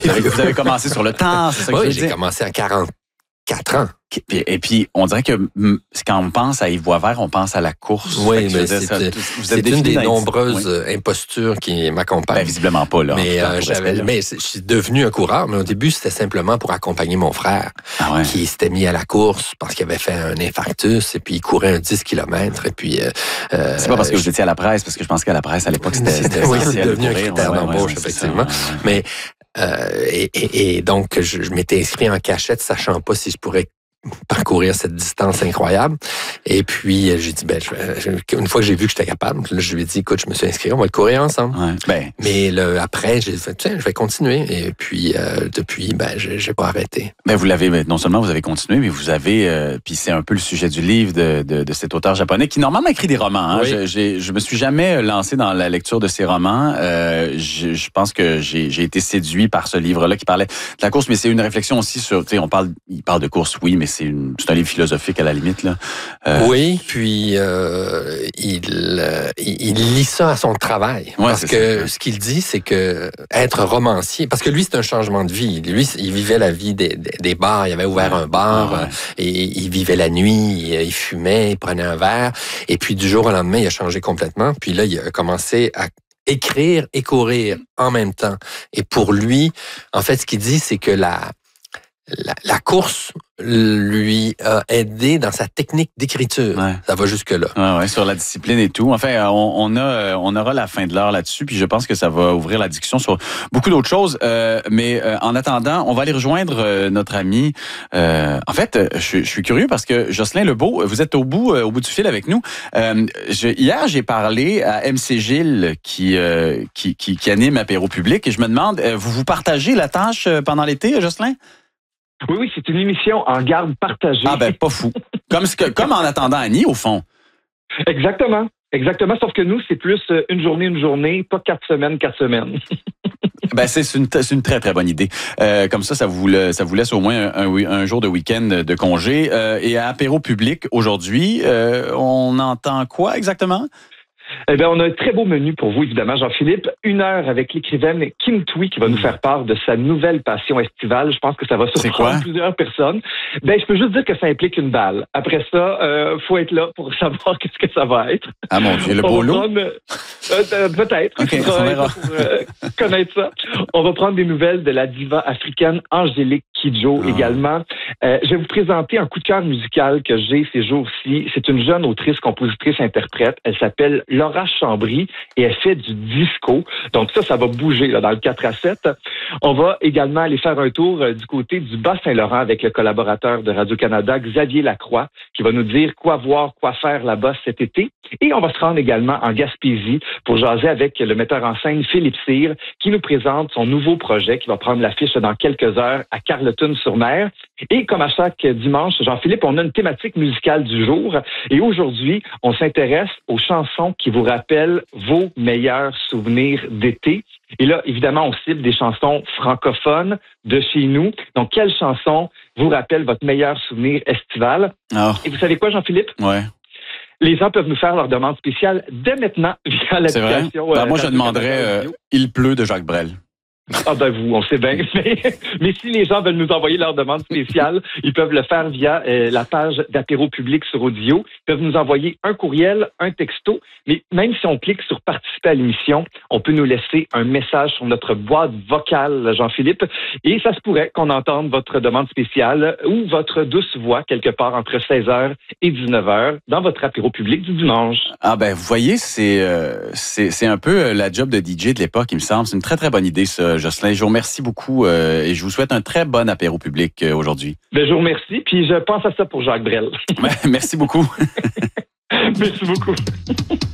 Vous avez commencé sur le temps, c'est ça que oui, je veux j'ai dire? commencé à 44 ans. Et puis, on dirait que quand on pense à Yves Boisvert, on pense à la course. Oui, mais c'est une des nombreuses impostures qui m'accompagnent. Ben, visiblement pas, là. Mais je suis devenu un coureur, mais au début, c'était simplement pour accompagner mon frère, qui s'était mis à la course parce qu'il avait fait un infarctus, et puis il courait un 10 km, et puis... c'est pas parce que vous étiez à la presse, parce que je pense qu'à la presse, à l'époque, c'était oui, c'est devenu un critère d'embauche, effectivement. Mais, et donc, je m'étais inscrit en cachette, sachant pas si je pourrais parcourir cette distance incroyable. Et puis, j'ai dit, une fois que j'ai vu que j'étais capable, là, je lui ai dit, écoute, je me suis inscrit, on va le courir ensemble. Ouais, mais après, j'ai fait, tiens, je vais continuer. Et puis, depuis, j'ai pas arrêté. Mais vous l'avez, non seulement vous avez continué, mais vous avez, puis c'est un peu le sujet du livre de cet auteur japonais qui normalement écrit des romans. Hein. Oui. Je me suis jamais lancé dans la lecture de ses romans. Je pense que j'ai été séduit par ce livre-là qui parlait de la course, mais c'est une réflexion aussi sur, tu sais, il parle de course, oui, mais c'est un livre philosophique à la limite, là. Oui, puis il lit ça à son travail. Ouais, parce que ce qu'il dit, c'est que être romancier, parce que lui, c'est un changement de vie. Lui, il vivait la vie des bars. Il avait ouvert un bar, et il vivait la nuit, il fumait, il prenait un verre. Et puis, du jour au lendemain, il a changé complètement. Puis là, il a commencé à écrire et courir en même temps. Et pour lui, en fait, ce qu'il dit, c'est que la course lui a aidé dans sa technique d'écriture. Ouais. Ça va jusque-là. Ouais, sur la discipline et tout. Enfin, on aura la fin de l'heure là-dessus, puis je pense que ça va ouvrir la discussion sur beaucoup d'autres choses. Mais en attendant, on va aller rejoindre notre ami. En fait, je suis curieux parce que Jocelyn Lebeau, vous êtes au bout du fil avec nous. Hier, j'ai parlé à MC Gilles qui anime Apéro Public, et je me demande, vous partagez la tâche pendant l'été, Jocelyn? Oui, c'est une émission en garde partagée. Ah ben, pas fou. Comme en attendant Annie, au fond. Exactement, sauf que nous, c'est plus une journée, pas 4 semaines. Ben, c'est une très, très bonne idée. Comme ça vous laisse au moins un jour de week-end de congé. Et à Apéro Public, aujourd'hui, on entend quoi exactement? Eh bien, on a un très beau menu pour vous, évidemment, Jean-Philippe. 1 heure avec l'écrivaine Kim Thuy qui va nous faire part de sa nouvelle passion estivale. Je pense que ça va surprendre plusieurs personnes. Ben, je peux juste dire que ça implique une balle. Après ça, faut être là pour savoir qu'est-ce que ça va être. Ah mon Dieu, le beau lot? Peut-être. Okay, on verra. Pour connaître ça. On va prendre des nouvelles de la diva africaine Angélique Kidjo également. Je vais vous présenter un coup de cœur musical que j'ai ces jours-ci. C'est une jeune autrice, compositrice, interprète. Elle s'appelle Laura Chambry et elle fait du disco. Donc ça va bouger là, dans le 4-7. On va également aller faire un tour du côté du Bas-Saint-Laurent avec le collaborateur de Radio-Canada, Xavier Lacroix, qui va nous dire quoi voir, quoi faire là-bas cet été. Et on va se rendre également en Gaspésie pour jaser avec le metteur en scène Philippe Cyr, qui nous présente son nouveau projet qui va prendre l'affiche dans quelques heures à Carleton-sur-Mer. Et comme à chaque dimanche, Jean-Philippe, on a une thématique musicale du jour. Et aujourd'hui, on s'intéresse aux chansons qui vous rappellent vos meilleurs souvenirs d'été. Et là, évidemment, on cible des chansons francophones de chez nous. Donc, quelle chanson vous rappelle votre meilleur souvenir estival? Oh. Et vous savez quoi, Jean-Philippe? Ouais. Les gens peuvent nous faire leur demande spéciale dès maintenant via l'application. C'est vrai? Moi, je demanderais Il pleut de Jacques Brel. Ah ben vous, on sait bien. Mais si les gens veulent nous envoyer leur demande spéciale, ils peuvent le faire via la page d'Apéro Public sur Audio. Ils peuvent nous envoyer un courriel, un texto. Mais même si on clique sur participer à l'émission, on peut nous laisser un message sur notre boîte vocale, Jean-Philippe. Et ça se pourrait qu'on entende votre demande spéciale ou votre douce voix quelque part entre 16h et 19h dans votre Apéro Public du dimanche. Ah ben vous voyez, c'est un peu la job de DJ de l'époque, il me semble. C'est une très, très bonne idée, ça, Jocelyn. Je vous remercie beaucoup et je vous souhaite un très bon apéro public aujourd'hui. Ben, je vous remercie, puis je pense à ça pour Jacques Brel. Merci beaucoup. Merci beaucoup.